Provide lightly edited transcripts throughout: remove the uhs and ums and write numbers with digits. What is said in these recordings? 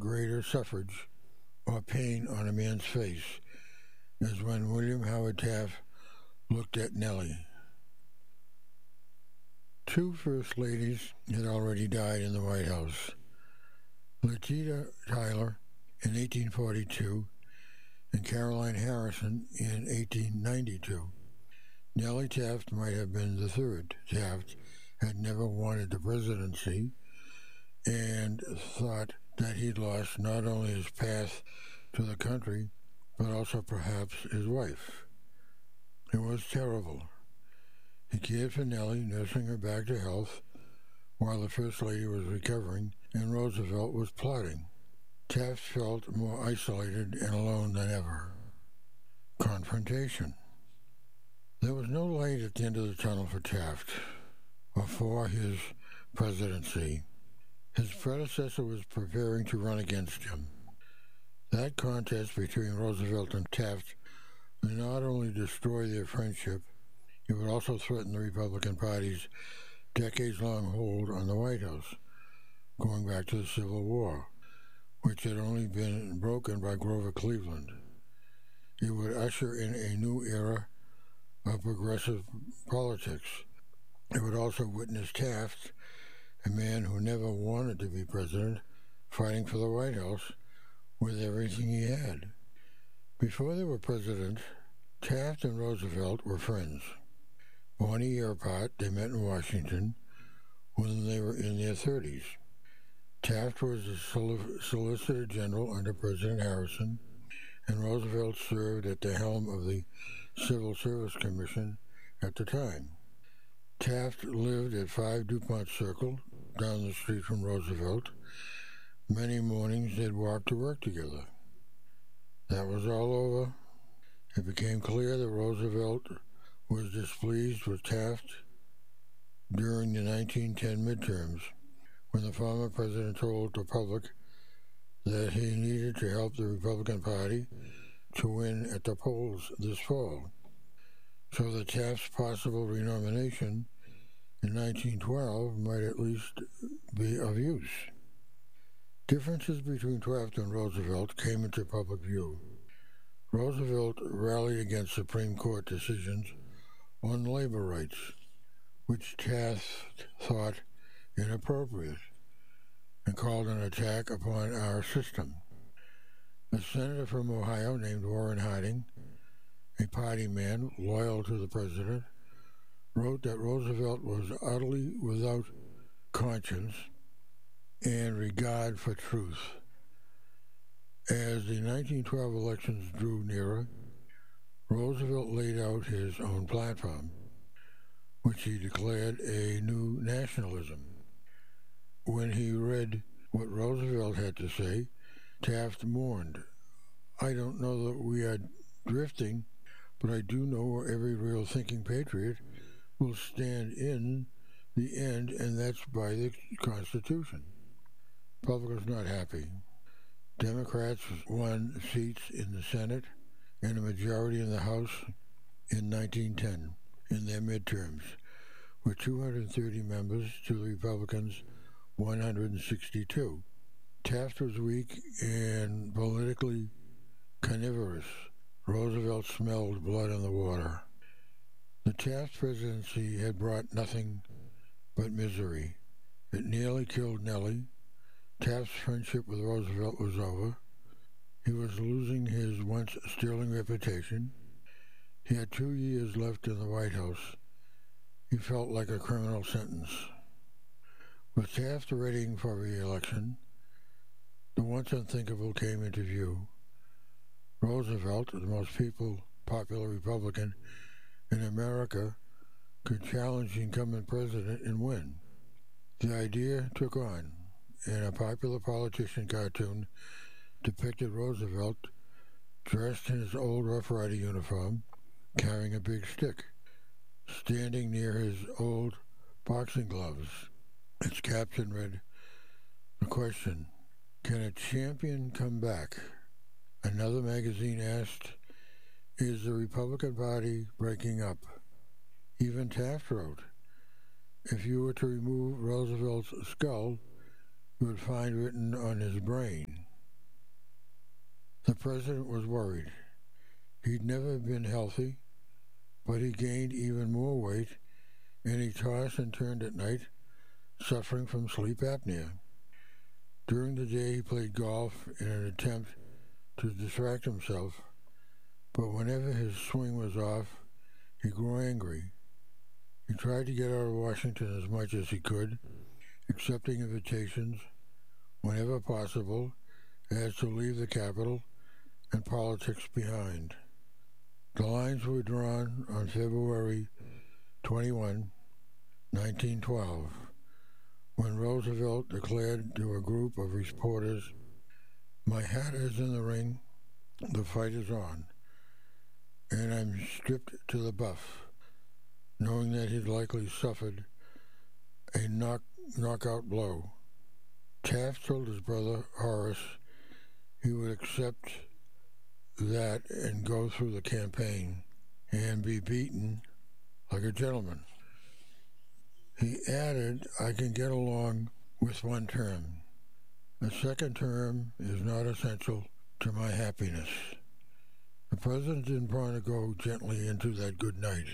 greater suffrage or pain on a man's face as when William Howard Taft looked at Nellie. Two First Ladies had already died in the White House. Letitia Tyler in 1842 and Caroline Harrison in 1892. Nellie Taft might have been the third. Taft had never wanted the presidency and thought that he'd lost not only his path to the country, but also perhaps his wife. It was terrible. He cared for Nellie, nursing her back to health, while the First Lady was recovering and Roosevelt was plotting. Taft felt more isolated and alone than ever. Confrontation. There was no light at the end of the tunnel for Taft, or for his presidency. His predecessor was preparing to run against him. That contest between Roosevelt and Taft would not only destroy their friendship, it would also threaten the Republican Party's decades-long hold on the White House, going back to the Civil War, which had only been broken by Grover Cleveland. It would usher in a new era of progressive politics. It would also witness Taft, a man who never wanted to be president, fighting for the White House with everything he had. Before they were president, Taft and Roosevelt were friends. Born a year apart, they met in Washington when they were in their 30s. Taft was the Solicitor General under President Harrison, and Roosevelt served at the helm of the Civil Service Commission at the time. Taft lived at 5 DuPont Circle, down the street from Roosevelt. Many mornings they'd walk to work together. That was all over. It became clear that Roosevelt was displeased with Taft during the 1910 midterms, when the former president told the public that he needed to help the Republican Party to win at the polls this fall, so that Taft's possible renomination in 1912 might at least be of use. Differences between Taft and Roosevelt came into public view. Roosevelt rallied against Supreme Court decisions on labor rights, which Taft thought inappropriate, and called an attack upon our system. A senator from Ohio named Warren Harding, a party man loyal to the president, wrote that Roosevelt was utterly without conscience and regard for truth. As the 1912 elections drew nearer, Roosevelt laid out his own platform, which he declared a new nationalism. When he read what Roosevelt had to say, Taft mourned, "I don't know that we are drifting, but I do know every real thinking patriot will stand in the end, and that's by the Constitution." The public was not happy. Democrats won seats in the Senate and a majority in the House in 1910 in their midterms, with 230 members to the Republicans' 162. Taft was weak and politically carnivorous. Roosevelt smelled blood in the water. The Taft presidency had brought nothing but misery. It nearly killed Nellie. Taft's friendship with Roosevelt was over. He was losing his once sterling reputation. He had 2 years left in the White House. He felt like a criminal sentence. With Taft readying for re-election, the once unthinkable came into view. Roosevelt, the most popular Republican in America, could challenge the incumbent president and win. The idea took on, and a popular politician cartoon depicted Roosevelt dressed in his old Rough Rider uniform, carrying a big stick, standing near his old boxing gloves. Its caption read, "The question, can a champion come back?" Another magazine asked, "Is the Republican Party breaking up?" Even Taft wrote, "If you were to remove Roosevelt's skull, you would find written on his brain, The president was worried. He'd never been healthy, but he gained even more weight, and he tossed and turned at night, suffering from sleep apnea. During the day, he played golf in an attempt to distract himself, but whenever his swing was off, he grew angry. He tried to get out of Washington as much as he could, accepting invitations whenever possible as to leave the capital and politics behind. The lines were drawn on February 21, 1912, when Roosevelt declared to a group of reporters, "My hat is in the ring, the fight is on, and I'm stripped to the buff," knowing that he'd likely suffered a knockout blow. Taft told his brother Horace he would accept that and go through the campaign and be beaten like a gentleman. He added, "I can get along with one term. A second term is not essential to my happiness." The president didn't want to go gently into that good night.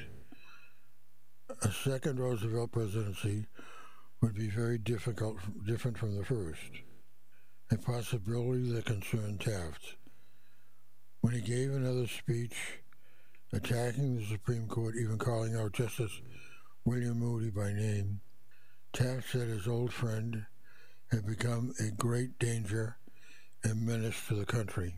A second Roosevelt presidency would be very different from the first, a possibility that concerned Taft. When he gave another speech attacking the Supreme Court, even calling out Justice William Moody by name, Taft said his old friend had become a great danger and menace to the country.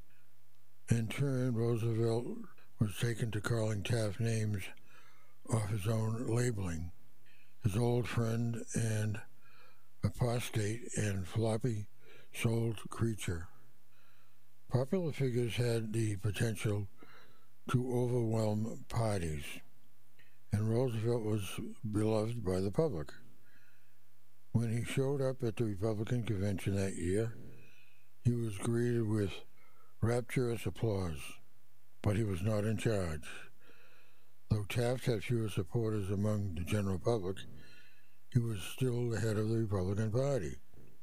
In turn, Roosevelt was taken to calling Taft names off his own labeling, his old friend and apostate and floppy-souled creature. Popular figures had the potential to overwhelm parties, and Roosevelt was beloved by the public. When he showed up at the Republican convention that year, he was greeted with rapturous applause, but he was not in charge. Though Taft had fewer supporters among the general public, he was still the head of the Republican Party.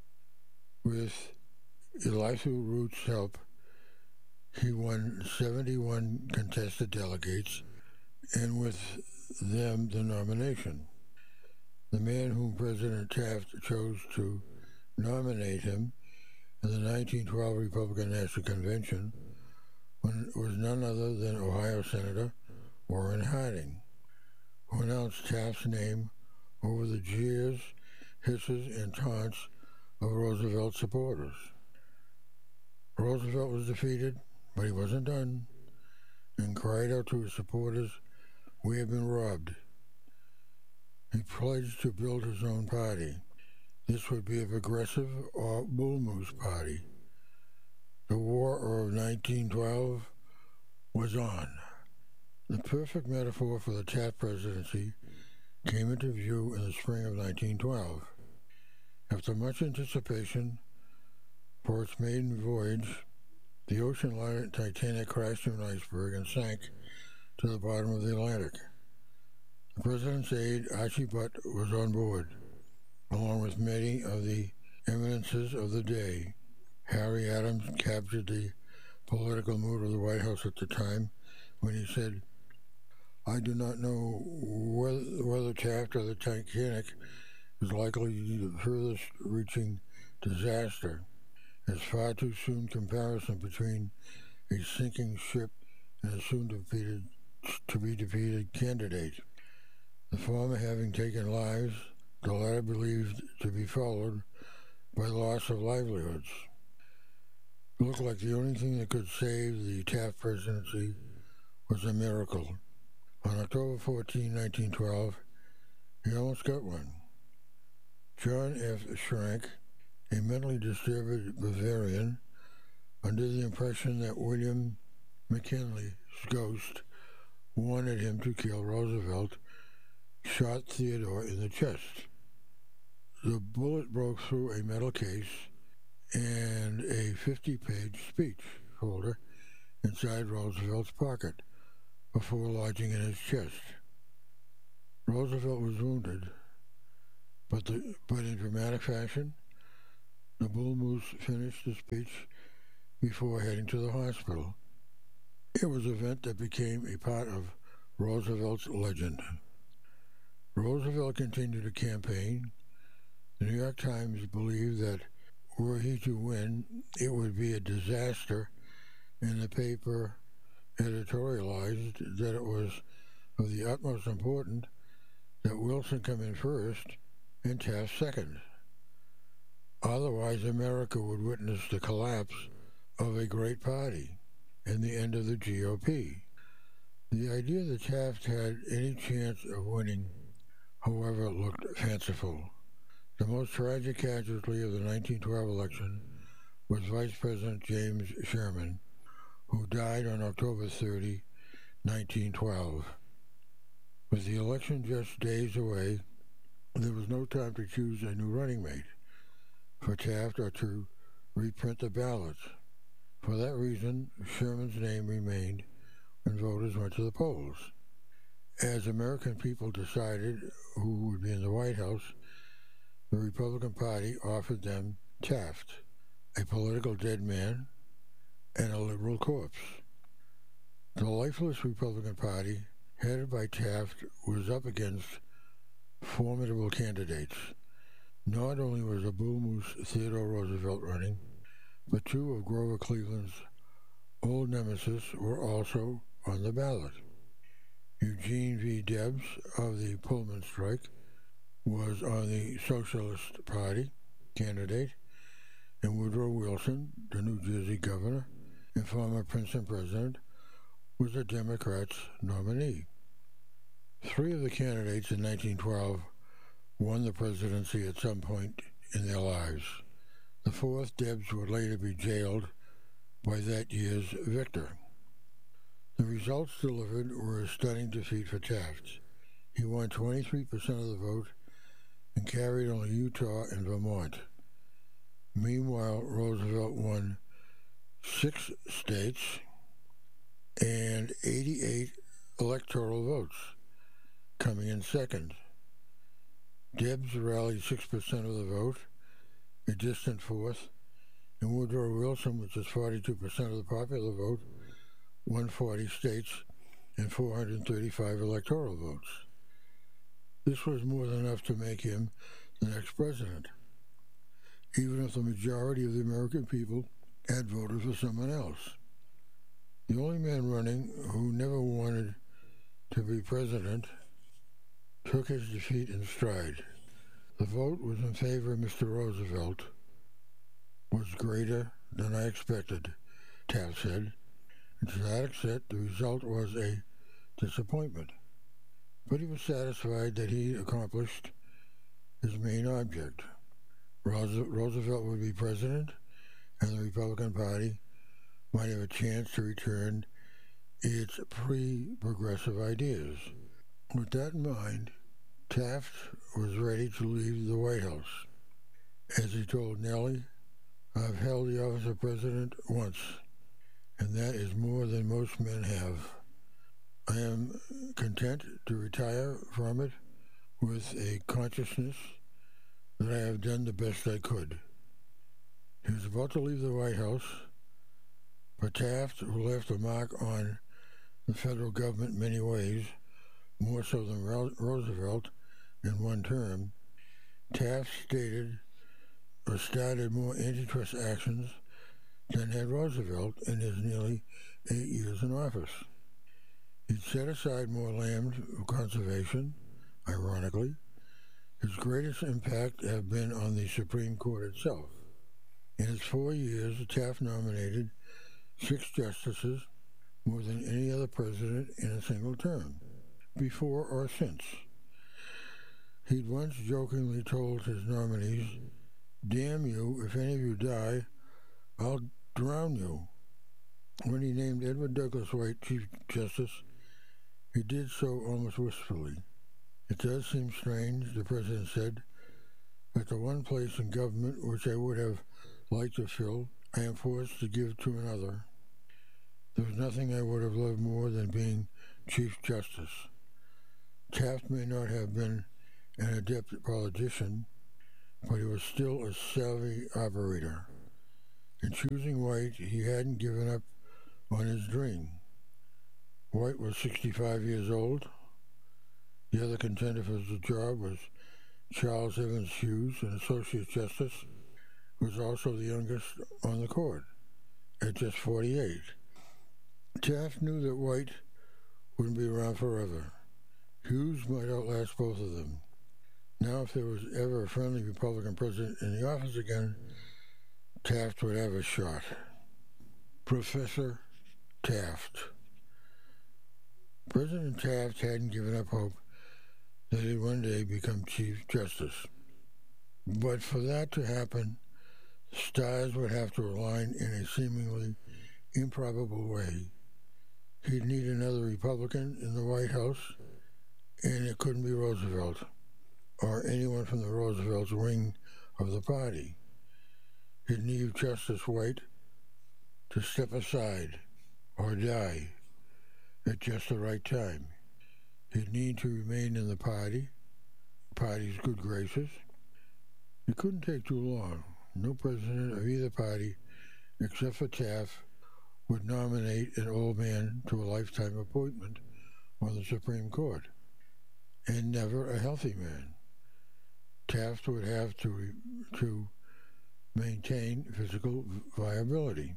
With Elihu Root's help, he won 71 contested delegates, and with them the nomination. The man whom President Taft chose to nominate him in the 1912 Republican National Convention was none other than Ohio Senator Warren Harding, who announced Taft's name over the jeers, hisses, and taunts of Roosevelt supporters. Roosevelt was defeated, but he wasn't done, and cried out to his supporters, "We have been robbed." He pledged to build his own party. This would be a progressive or bull moose party. The War of 1912 was on. The perfect metaphor for the Taft presidency came into view in the spring of 1912. After much anticipation for its maiden voyage, the ocean liner Titanic crashed into an iceberg and sank to the bottom of the Atlantic. The president's aide, Archie Butt, was on board, along with many of the eminences of the day. Harry Adams captured the political mood of the White House at the time when he said, "I do not know whether Taft or the Titanic is likely to be the furthest reaching disaster. It's far too soon comparison between a sinking ship and a soon to be defeated candidate. The former having taken lives, the latter believed to be followed by loss of livelihoods." It looked like the only thing that could save the Taft presidency was a miracle. On October 14, 1912, he almost got one. John F. Schrank, a mentally disturbed Bavarian, under the impression that William McKinley's ghost wanted him to kill Roosevelt, shot Theodore in the chest. The bullet broke through a metal case and a 50-page speech folder inside Roosevelt's pocket before lodging in his chest. Roosevelt was wounded, but in dramatic fashion, the bull moose finished the speech before heading to the hospital. It was an event that became a part of Roosevelt's legend. Roosevelt continued to campaign. The New York Times believed that were he to win, it would be a disaster, and the paper editorialized that it was of the utmost importance that Wilson come in first and Taft second. Otherwise, America would witness the collapse of a great party and the end of the GOP. The idea that Taft had any chance of winning, however, looked fanciful. The most tragic casualty of the 1912 election was Vice President James Sherman, who died on October 30, 1912. With the election just days away, there was no time to choose a new running mate for Taft or to reprint the ballots. For that reason, Sherman's name remained when voters went to the polls. As American people decided who would be in the White House, the Republican Party offered them Taft, a political dead man, and a liberal corpse. The lifeless Republican Party, headed by Taft, was up against formidable candidates. Not only was a bull moose Theodore Roosevelt running, but two of Grover Cleveland's old nemesis were also on the ballot. Eugene V. Debs of the Pullman strike was on the Socialist Party candidate, and Woodrow Wilson, the New Jersey governor and former Princeton president, was the Democrats' nominee. Three of the candidates in 1912 won the presidency at some point in their lives. The fourth, Debs, would later be jailed by that year's victor. The results delivered were a stunning defeat for Taft. He won 23% of the vote and carried only Utah and Vermont. Meanwhile, Roosevelt won 6 states and 88 electoral votes, coming in second. Debs rallied 6% of the vote, a distant fourth, and Woodrow Wilson, which is 42% of the popular vote, won 40 states and 435 electoral votes. This was more than enough to make him the next president, even if the majority of the American people had voted for someone else. The only man running who never wanted to be president took his defeat in stride. The vote was in favor of Mr. Roosevelt. Was greater than I expected, Taft said, and to that extent the result was a disappointment. But he was satisfied that he accomplished his main object. Roosevelt would be president, and the Republican Party might have a chance to return its pre-progressive ideas. With that in mind, Taft was ready to leave the White House. As he told Nellie, "I've held the office of president once, and that is more than most men have. I am content to retire from it with a consciousness that I have done the best I could." He was about to leave the White House, but Taft, who left a mark on the federal government in many ways, more so than Roosevelt in one term, Taft started more antitrust actions than had Roosevelt in his nearly 8 years in office. He'd set aside more land for conservation, ironically. His greatest impact have been on the Supreme Court itself. In his 4 years, Taft nominated 6 justices, more than any other president in a single term, before or since. He'd once jokingly told his nominees, "Damn you, if any of you die, I'll drown you." When he named Edward Douglas White Chief Justice, he did so almost wistfully. "It does seem strange," the president said, "that the one place in government which I would have liked to fill, I am forced to give to another. There was nothing I would have loved more than being Chief Justice." Taft may not have been an adept politician, but he was still a savvy operator. In choosing White, he hadn't given up on his dream. White was 65 years old. The other contender for the job was Charles Evans Hughes, an Associate Justice, who was also the youngest on the court, at just 48. Taft knew that White wouldn't be around forever. Hughes might outlast both of them. Now, if there was ever a friendly Republican president in the office again, Taft would have a shot. Professor Taft. President Taft hadn't given up hope that he'd one day become Chief Justice. But for that to happen, stars would have to align in a seemingly improbable way. He'd need another Republican in the White House, and it couldn't be Roosevelt or anyone from the Roosevelt's wing of the party. He'd need Justice White to step aside or die at just the right time. He'd need to remain in the party's good graces. It couldn't take too long. No president of either party, except for Taft, would nominate an old man to a lifetime appointment on the Supreme Court, and never a healthy man. Taft would have to maintain physical viability.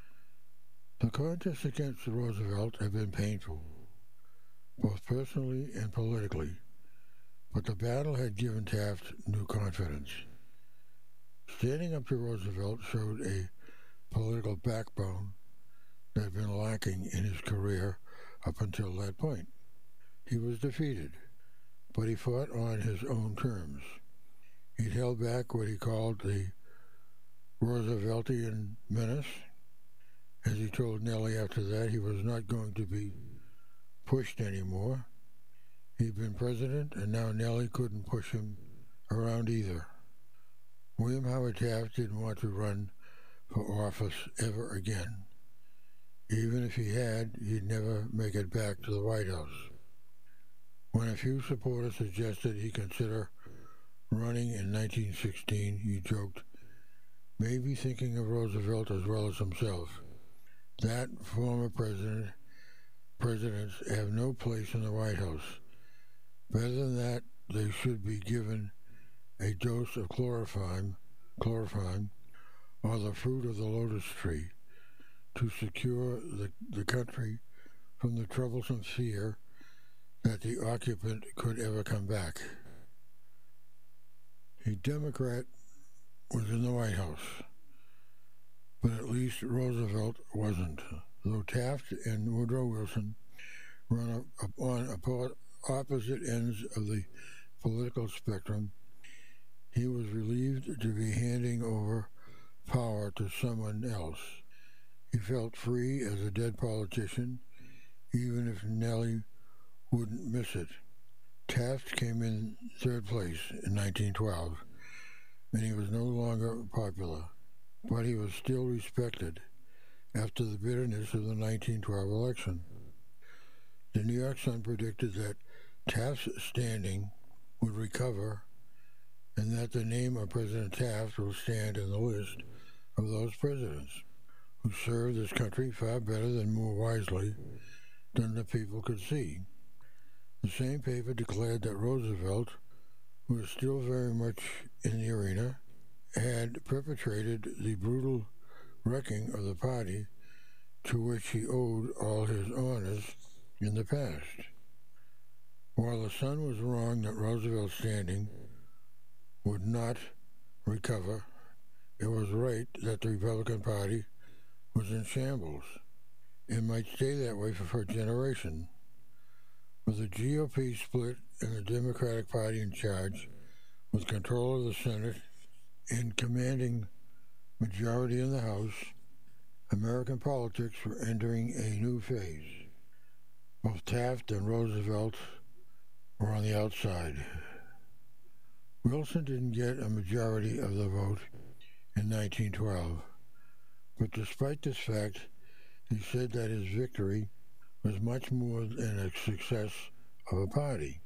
The contest against Roosevelt had been painful, both personally and politically, but the battle had given Taft new confidence. Standing up to Roosevelt showed a political backbone that had been lacking in his career up until that point. He was defeated, but he fought on his own terms. He'd held back what he called the Rooseveltian menace. As he told Nellie after that, he was not going to be pushed anymore. He'd been president, and now Nellie couldn't push him around either. William Howard Taft didn't want to run for office ever again. Even if he had, he'd never make it back to the White House. When a few supporters suggested he consider running in 1916, he joked, maybe thinking of Roosevelt as well as himself. That former presidents have no place in the White House. Better than that, they should be given a dose of chloroform, or the fruit of the lotus tree, to secure the country from the troublesome fear that the occupant could ever come back. A Democrat was in the White House, but at least Roosevelt wasn't. Though Taft and Woodrow Wilson run on opposite ends of the political spectrum, he was relieved to be handing over power to someone else. He felt free as a dead politician, even if Nellie wouldn't miss it. Taft came in third place in 1912, and he was no longer popular, but he was still respected after the bitterness of the 1912 election. The New York Sun predicted that Taft's standing would recover and that the name of President Taft will stand in the list of those presidents who served this country far better and more wisely than the people could see. The same paper declared that Roosevelt, who was still very much in the arena, had perpetrated the brutal wrecking of the party to which he owed all his honors in the past. While the Sun was wrong that Roosevelt's standing would not recover, it was right that the Republican Party was in shambles and might stay that way for a generation. With the GOP split and the Democratic Party in charge, with control of the Senate and commanding majority in the House, American politics were entering a new phase. Both Taft and Roosevelt were on the outside. Wilson didn't get a majority of the vote in 1912, but despite this fact, he said that his victory was much more than a success of a party.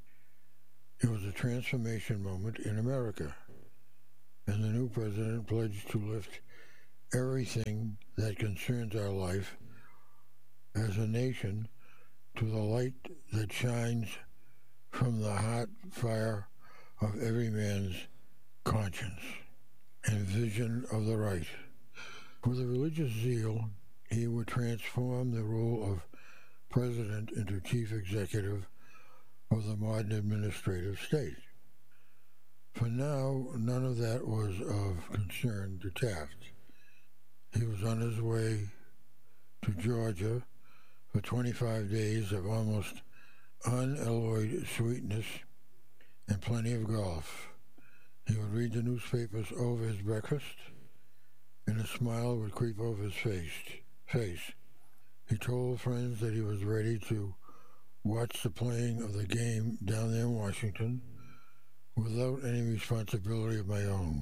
It was a transformation moment in America, and the new president pledged to lift everything that concerns our life as a nation to the light that shines from the hot fire of every man's conscience and vision of the right. With a religious zeal, he would transform the role of president into chief executive of the modern administrative state. For now, none of that was of concern to Taft. He was on his way to Georgia for 25 days of almost unalloyed sweetness and plenty of golf. He would read the newspapers over his breakfast, and a smile would creep over his face. He told friends that he was ready to watch the playing of the game down there in Washington without any responsibility of my own.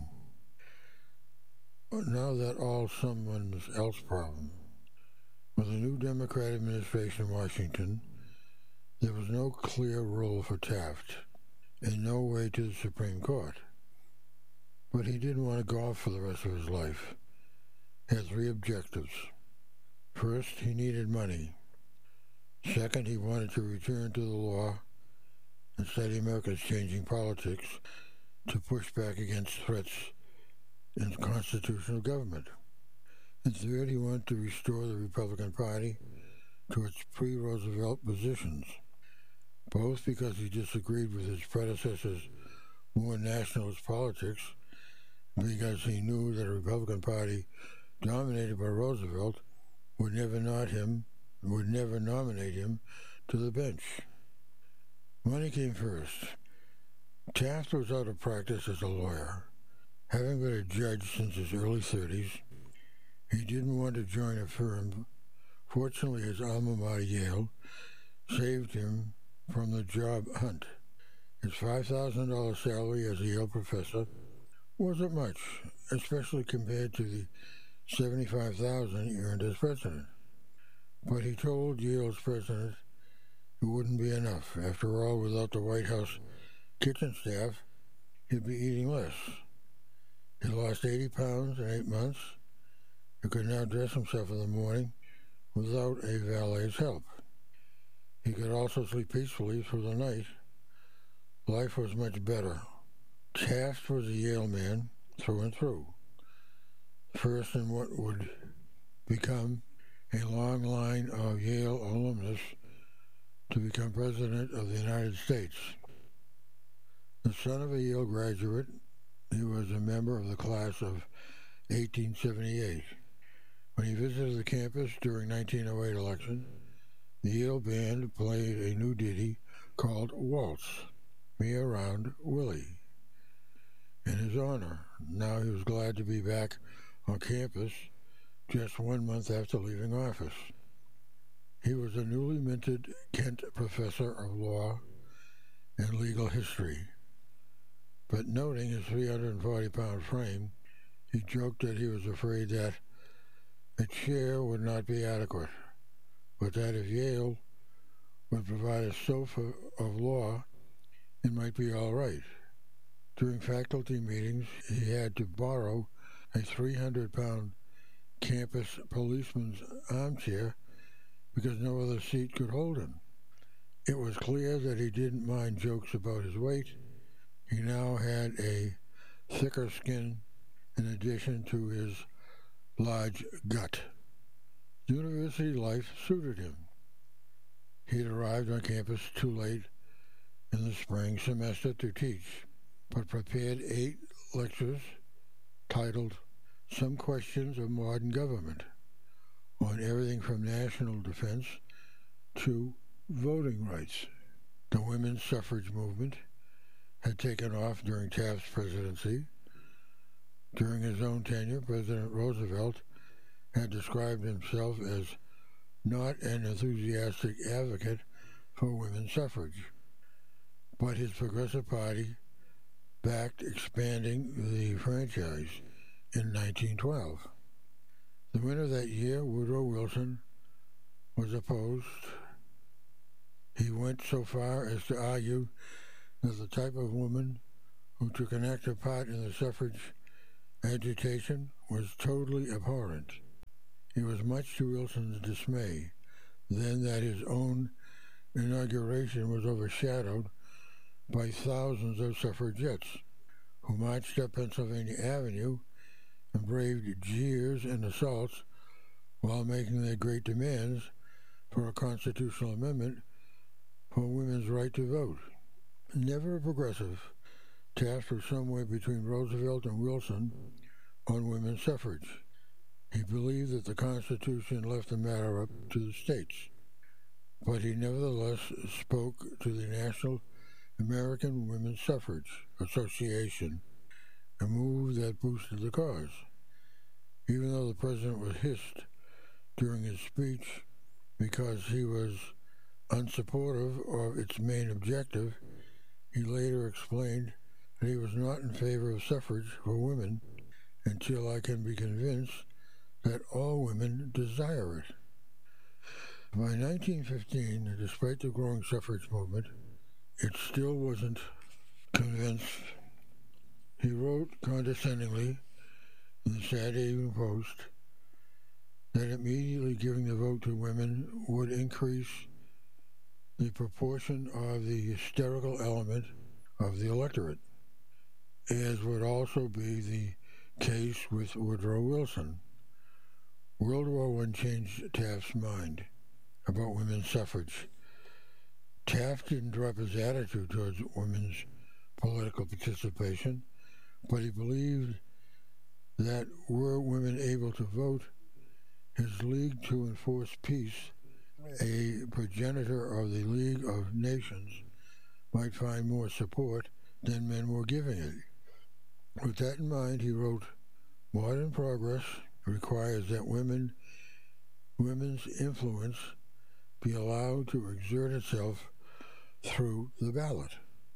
But now that all someone else's problem. With a new Democrat administration in Washington, there was no clear role for Taft and no way to the Supreme Court. But he didn't want to golf for the rest of his life. He had three objectives. First, he needed money. Second, he wanted to return to the law and study America's changing politics to push back against threats in constitutional government. And third, he wanted to restore the Republican Party to its pre-Roosevelt positions, both because he disagreed with his predecessor's more nationalist politics, and because he knew that a Republican Party dominated by Roosevelt would never nominate him to the bench. Money came first. Taft was out of practice as a lawyer. Having been a judge since his early 30s, he didn't want to join a firm. Fortunately, his alma mater, Yale, saved him from the job hunt. His $5,000 salary as a Yale professor wasn't much, especially compared to the $75,000 he earned as president. But he told Yale's president it wouldn't be enough. After all, without the White House kitchen staff, he'd be eating less. He lost 80 pounds in 8 months. He could now dress himself in the morning without a valet's help. He could also sleep peacefully through the night. Life was much better. Taft was a Yale man through and through. First in what would become a long line of Yale alumnus to become President of the United States. The son of a Yale graduate, he was a member of the class of 1878. When he visited the campus during 1908 election, the Yale band played a new ditty called Waltz, Me Around Willie, in his honor. Now he was glad to be back on campus just 1 month after leaving office. He was a newly minted Kent professor of law and legal history. But noting his 340-pound frame, he joked that he was afraid that a chair would not be adequate, but that if Yale would provide a sofa of law, it might be all right. During faculty meetings, he had to borrow a 300-pound campus policeman's armchair because no other seat could hold him. It was clear that he didn't mind jokes about his weight. He now had a thicker skin in addition to his large gut. University life suited him. He had arrived on campus too late in the spring semester to teach, but prepared 8 lectures titled Some Questions of Modern Government on everything from national defense to voting rights. The women's suffrage movement had taken off during Taft's presidency. During his own tenure, President Roosevelt had described himself as not an enthusiastic advocate for women's suffrage, but his Progressive Party backed expanding the franchise in 1912. The winter that year, Woodrow Wilson was opposed. He went so far as to argue that the type of woman who took an active part in the suffrage agitation was totally abhorrent. It was much to Wilson's dismay then that his own inauguration was overshadowed by thousands of suffragettes who marched up Pennsylvania Avenue and braved jeers and assaults while making their great demands for a constitutional amendment for women's right to vote. Never a progressive, Taft was somewhere between Roosevelt and Wilson on women's suffrage. He believed that the Constitution left the matter up to the states, but he nevertheless spoke to the National American Women's Suffrage Association, a move that boosted the cause. Even though the president was hissed during his speech because he was unsupportive of its main objective, he later explained that he was not in favor of suffrage for women until I can be convinced that all women desire it. By 1915, despite the growing suffrage movement, it still wasn't convinced. He wrote condescendingly in the Saturday Evening Post that immediately giving the vote to women would increase the proportion of the hysterical element of the electorate, as would also be the case with Woodrow Wilson. World War I changed Taft's mind about women's suffrage. Taft didn't drop his attitude towards women's political participation, but he believed that were women able to vote, his League to Enforce Peace, a progenitor of the League of Nations, might find more support than men were giving it. With that in mind, he wrote, "Modern progress requires that women's influence be allowed to exert itself through the ballot."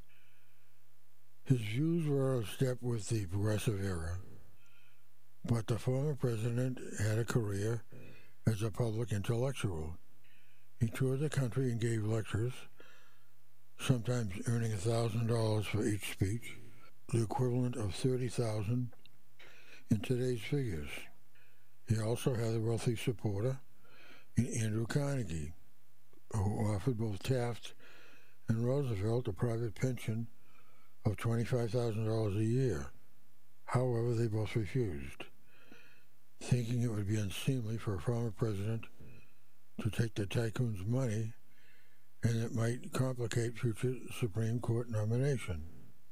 His views were out of step with the progressive era, but the former president had a career as a public intellectual. He toured the country and gave lectures, sometimes earning $1,000 for each speech, the equivalent of $30,000 in today's figures. He also had a wealthy supporter in Andrew Carnegie, who offered both Taft and Roosevelt a private pension of $25,000 a year. However, they both refused, thinking it would be unseemly for a former president to take the tycoon's money and it might complicate future Supreme Court nomination.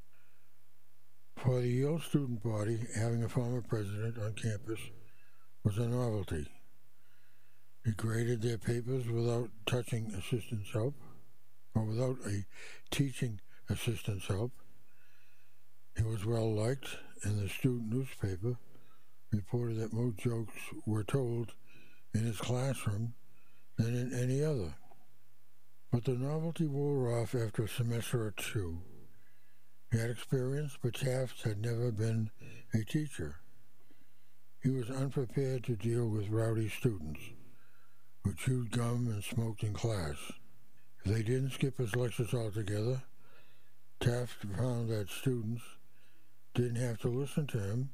For the Yale student body, having a former president on campus was a novelty. He graded their papers without touching assistant's help, or without a teaching assistant's help. He was well liked, and the student newspaper reported that more jokes were told in his classroom than in any other. But the novelty wore off after a semester or two. He had experience, but Taft had never been a teacher. He was unprepared to deal with rowdy students who chewed gum and smoked in class. If they didn't skip his lectures altogether, Taft found that students didn't have to listen to him,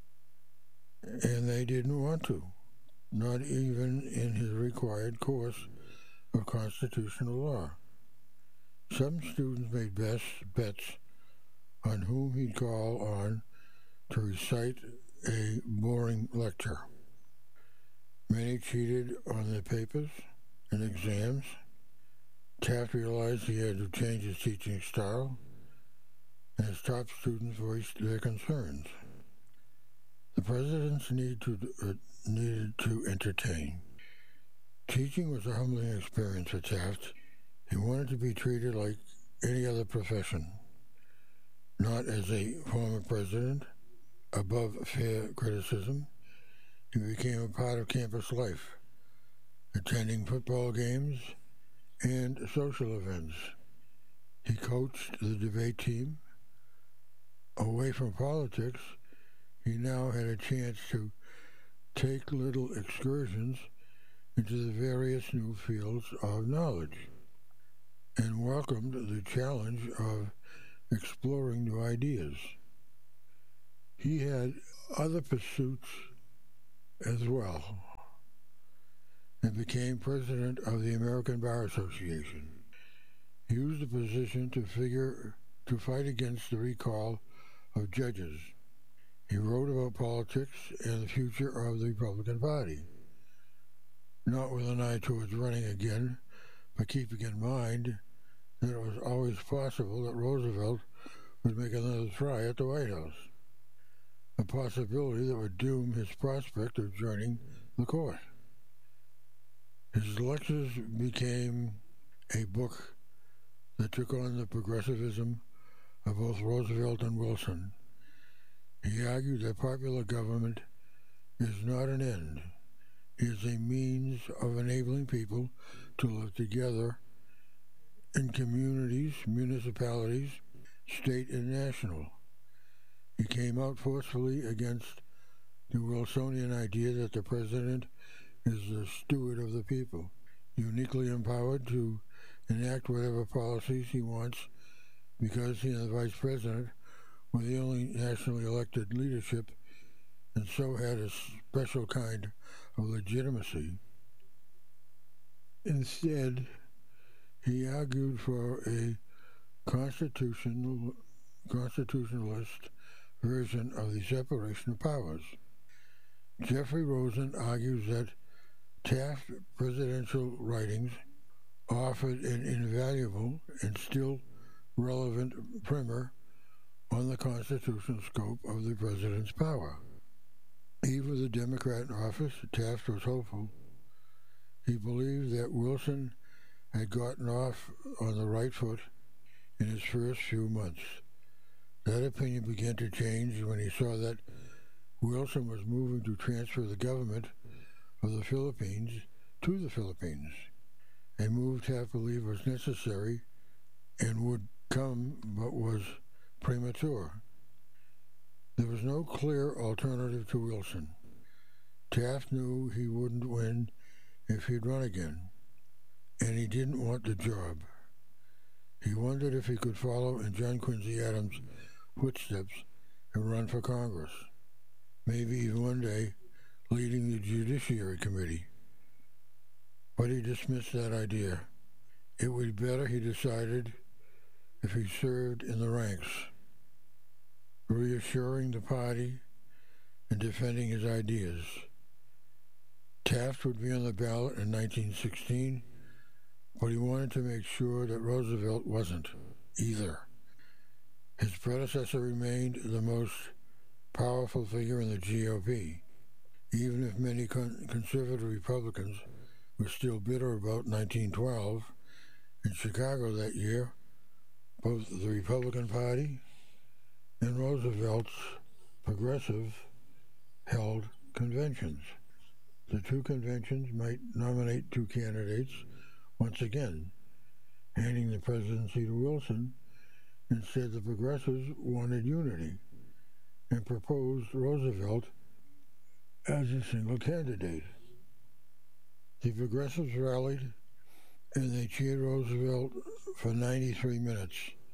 and they didn't want to, not even in his required course of constitutional law. Some students made best bets on whom he'd call on to recite a boring lecture. Many cheated on their papers and exams. Taft realized he had to change his teaching style, and his top students voiced their concerns. The presidents needed to entertain. Teaching was a humbling experience for Taft. He wanted to be treated like any other profession, not as a former president, above fair criticism. He became a part of campus life, attending football games and social events. He coached the debate team. Away from politics, he now had a chance to take little excursions into the various new fields of knowledge and welcomed the challenge of exploring new ideas. He had other pursuits as well and became president of the American Bar Association. He used the position to fight against the recall of judges. He wrote about politics and the future of the Republican Party, not with an eye towards running again, but keeping in mind that it was always possible that Roosevelt would make another try at the White House, a possibility that would doom his prospect of joining the court. His lectures became a book that took on the progressivism of both Roosevelt and Wilson. He argued that popular government is not an end, it is a means of enabling people to live together in communities, municipalities, state and national. He came out forcefully against the Wilsonian idea that the president is the steward of the people, uniquely empowered to enact whatever policies he wants because he and the vice president were the only nationally elected leadership and so had a special kind of legitimacy. Instead, he argued for a constitutionalist version of the separation of powers. Jeffrey Rosen argues that Taft's presidential writings offered an invaluable and still relevant primer on the constitutional scope of the president's power. Even with a Democrat in office, Taft was hopeful. He believed that Wilson had gotten off on the right foot in his first few months. That opinion began to change when he saw that Wilson was moving to transfer the government of the Philippines to the Philippines, a move Taft believed was necessary and would come but was premature. There was no clear alternative to Wilson. Taft knew he wouldn't win if he'd run again, and he didn't want the job. He wondered if he could follow in John Quincy Adams' footsteps and run for Congress, maybe even one day leading the Judiciary Committee. But he dismissed that idea. It would be better, he decided, if he served in the ranks, reassuring the party and defending his ideas. Taft would be on the ballot in 1916, but he wanted to make sure that Roosevelt wasn't either. His predecessor remained the most powerful figure in the GOP, even if many conservative Republicans were still bitter about 1912. In Chicago that year, both the Republican Party and Roosevelt's Progressive held conventions. The two conventions might nominate two candidates once again, handing the presidency to Wilson. Instead, the Progressives wanted unity and proposed Roosevelt as a single candidate. The Progressives rallied and they cheered Roosevelt for 93 minutes.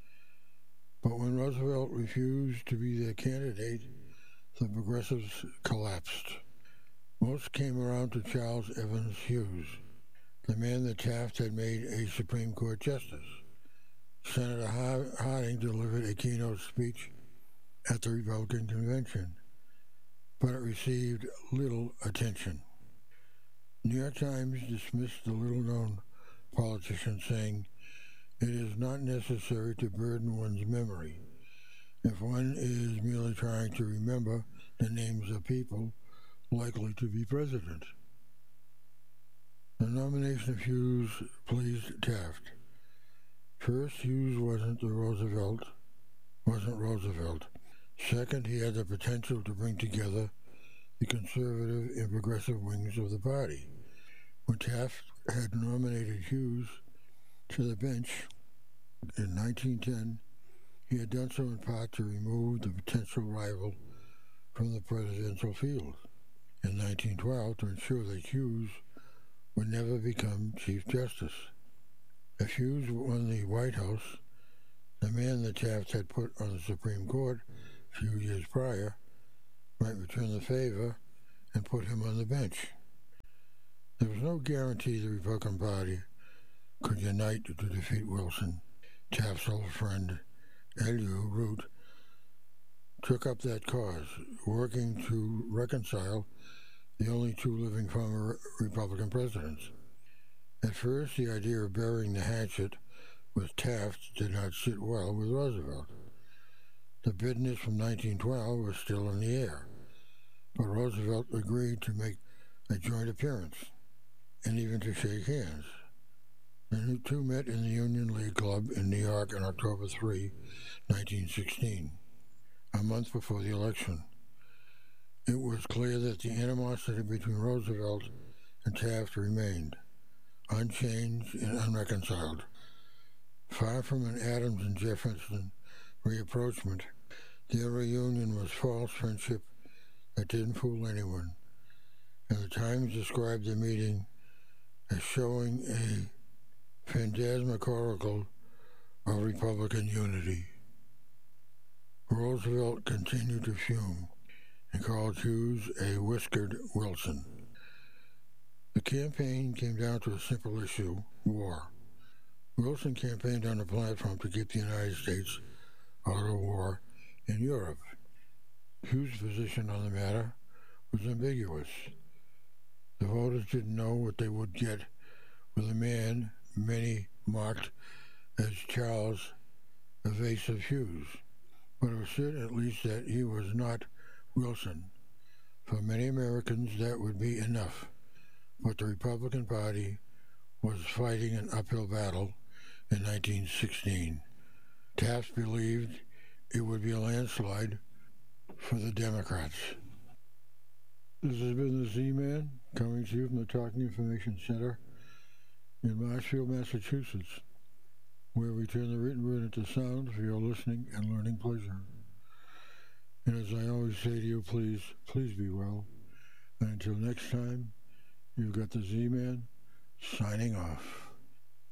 But when Roosevelt refused to be their candidate, the Progressives collapsed. Most came around to Charles Evans Hughes, the man that Taft had made a Supreme Court justice. Senator Harding delivered a keynote speech at the Republican convention, but it received little attention. New York Times dismissed the little-known politician, saying, "It is not necessary to burden one's memory if one is merely trying to remember the names of people likely to be president." The nomination of Hughes pleased Taft. First, Hughes wasn't Roosevelt. Second, he had the potential to bring together the conservative and progressive wings of the party. When Taft had nominated Hughes to the bench in 1910, he had done so in part to remove the potential rival from the presidential field. In 1912, to ensure that Hughes would never become Chief Justice. If Hughes won the White House, the man that Taft had put on the Supreme Court a few years prior, might return the favor and put him on the bench. There was no guarantee the Republican Party could unite to defeat Wilson. Taft's old friend, Elihu Root, took up that cause, working to reconcile the only two living former Republican presidents. At first, the idea of burying the hatchet with Taft did not sit well with Roosevelt. The business from 1912 was still in the air, but Roosevelt agreed to make a joint appearance and even to shake hands. The two met in the Union League Club in New York on October 3, 1916, a month before the election. It was clear that the animosity between Roosevelt and Taft remained, unchanged and unreconciled. Far from an Adams and Jefferson reapproachment, their reunion was false friendship that didn't fool anyone, and the Times described the meeting as showing a phantasmagorical of Republican unity. Roosevelt continued to fume and called Hughes a whiskered Wilson. The campaign came down to a simple issue: war. Wilson campaigned on a platform to keep the United States out of war in Europe. Hughes' position on the matter was ambiguous. The voters didn't know what they would get with a man many marked as Charles Evasive Hughes, but it was certain at least that he was not Wilson. For many Americans, that would be enough, but the Republican Party was fighting an uphill battle in 1916. Taft believed it would be a landslide for the Democrats. This has been the Z-Man, coming to you from the Talking Information Center in Marshfield, Massachusetts, where we turn the written word into sound for your listening and learning pleasure. And as I always say to you, please be well. And until next time, you've got the Z-Man signing off.